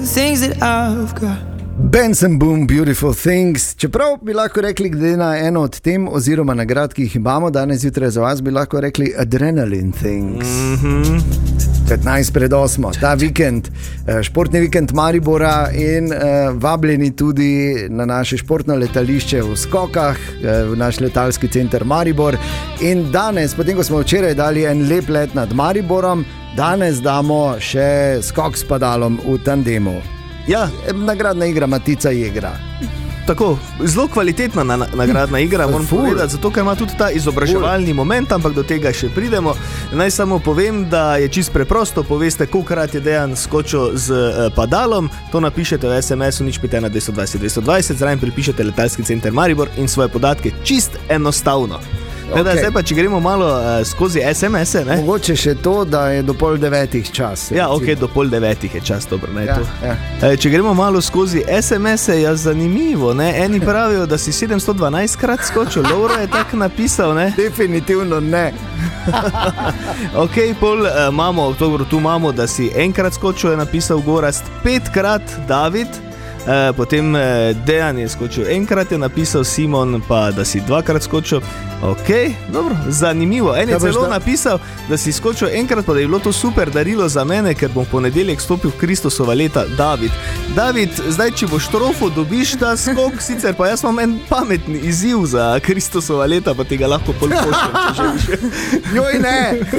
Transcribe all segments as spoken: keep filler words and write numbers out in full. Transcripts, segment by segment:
things that I've got. Benson Boom, Beautiful Things. Čeprav bi lahko rekli, glede na eno od tem oziroma nagrad, ki jih imamo danes zjutraj za vas, bi lahko rekli Adrenaline Things. Mm-hmm. petnajst pred osmo, ta vikend, športni vikend Maribora in uh, vabljeni tudi na naše športno letališče v Skokah, v naš letalski center Maribor. In danes, potem ko smo včeraj dali en lep let nad Mariborom, danes damo še skok s padalom v tandemu. Ja, nagradna igra Matica igra. Tako, zelo kvalitetna na, nagradna igra, moram Ful. povedati, zato ker ima tudi ta izobraževalni Ful. moment, ampak do tega še pridemo. Naj samo povem, da je čisto preprosto, poveste, kolikrat je Dejan skočil z uh, padalom, to napišete v es em esu nič pet ena dvesto dvajset dvesto dvajset, zraven pripišete letalski center Maribor in svoje podatke čist enostavno. Okay. Da, zdaj pa, če gremo malo uh, skozi es em ese, ne? Mogoče še to, da je do pol devetih čas. Ja, ok, do pol devetih je čas, dobro, ne, ja, to. Ja. E, če gremo malo skozi es em ese, je zanimivo, ne? Eni pravijo, da si sedemsto dvanajst krat skočil, Lauro je tak napisal, ne? Definitivno ne. Ok, pol uh, imamo, dobro, tu imamo, da si enkrat skočil, je napisal Gorast, petkrat David, uh, potem uh, Dejan je skočil enkrat, je napisal Simon, pa da si dvakrat skočil. Ok, dobro, zanimivo. En je celo napisal, da si skočil enkrat, pa da je bilo to super darilo za mene, ker bom ponedeljek stopil v Kristusova leta. David, David, zdaj, če boš trofo, dobiš ta skok, sicer pa jaz imam en pametni izziv za Kristusova leta, pa ti ga lahko pol pošljem, če želiš. Joj, ne!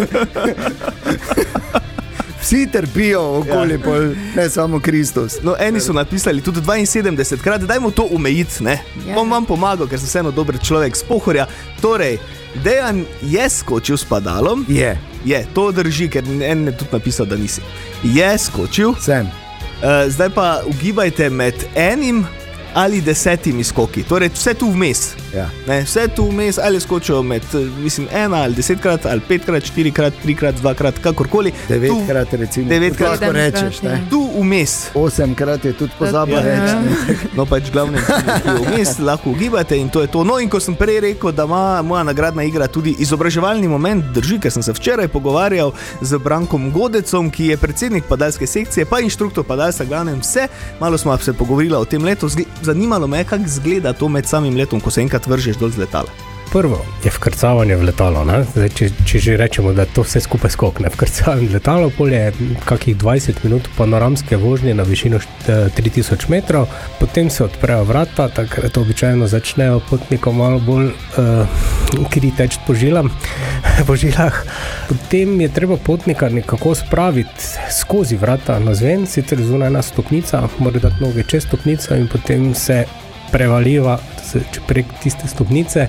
Vsi trpijo okoli, ja. Pol, ne samo Kristus. No, eni so napisali tudi dvainsedemdeset krat, dajmo to omejiti, ne? Ja. Bom vam pomagal, ker sem vseeno dober človek z Pohorja. Torej, Dejan je skočil s padalom. Je. Je, to drži, ker en je tudi napisal, da nisi. Je skočil. Sem. Uh, zdaj pa ugibajte med enim ali desetimi skoki. Torej, vse tu vmes. Ja. Ne, vse tu vmes, ali skočil med, mislim, ena ali desetkrat, ali petkrat, štirikrat, trikrat, dvakrat, kakorkoli. Devetkrat, recimo. Devetkrat, lahko rečeš, ne? Tu vmes. Osemkrat je tudi pozabila ja. reči. No, pač glavno tu vmes lahko ugibate in to je to. No, in ko sem prej rekel, da ima moja nagradna igra tudi izobraževalni moment, drži, ker sem se včeraj pogovarjal z Brankom Godecom, ki je predsednik padalske sekcije, pa inštruktor padalstva, glavnem vse. Malo smo se pogovorili o tem letu. Zanimalo me je, kako izgleda to med samim letom, ko se enkrat vržeš dol z letala. Prvo je vkrcavanje v letalo. Ne? Zdaj, če, če že rečemo, da to vse skupaj skok, ne vkrcavanje v letalo, pol je kakih dvajset minut panoramske vožnje na višino tri tisoč metrov, potem se odprejo vrata, takrat običajno začnejo potnikom malo bolj uh, kri teči po žilam, po žilah. Potem je treba potnika nekako spraviti skozi vrata navzven, sicer zunaj ena stopnica, mora dati noge čez stopnico in potem se prevaliva prek tiste stopnice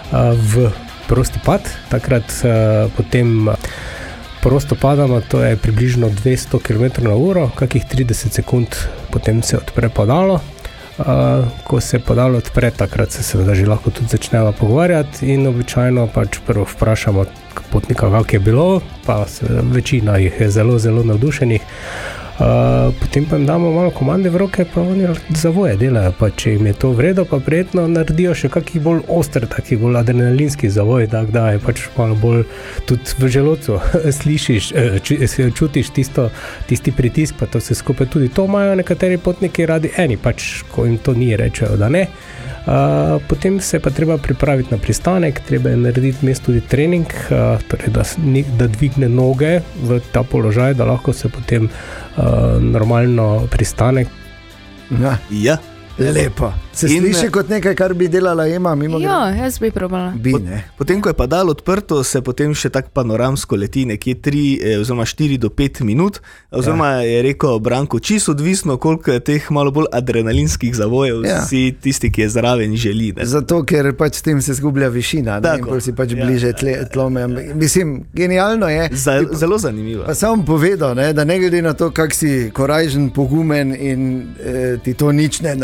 v prosti pad. Takrat uh, potem prosto padamo, to je približno dvesto kilometrov na uro, kakih trideset sekund potem se odpre padalo. Uh, ko se padalo odpre, takrat se seveda že lahko tudi začnemo pogovarjati in običajno pač prvo vprašamo potnika, kako je bilo, pa seveda večina jih je zelo, zelo navdušenih. Uh, potem pa jim damo malo komande v roke, pa oni zavoje delajo, pa če jim je to vredo, pa prijetno naredijo še kakih bolj oster, takih bolj adrenalinski zavoj, tako da je pač malo bolj tudi v želodcu slišiš, čutiš tisto, tisti pritisk, pa to se skupaj tudi to imajo nekateri potniki radi, eni pač, ko jim to ni, rečejo, da ne. Uh, potem se pa treba pripraviti na pristanek, treba je narediti vmes tudi trening, uh, torej da, da dvigne noge v ta položaj, da lahko se potem uh, normalno pristane. Ja. Ja. Lepo. Se in sliši kot nekaj, kar bi delala Ema? Ja, jaz bi probala. Bi, ne? Potem, ko je padalo odprto, se potem še tak panoramsko leti nekje tri oziroma štiri do pet minut. Oziroma ja. Je rekel Branko, čisto odvisno, koliko je teh malo bolj adrenalinskih zavojev ja. Si tisti, ki je zraven želi. Ne? Zato, ker pač s tem se zgublja višina. Tako. In si pač ja. bliže tle, tlome. Mislim, genialno je. Zel, zelo zanimivo. Pa sem povedal, ne, da ne glede na to, kak si korajžen, pogumen in eh, ti to nič ne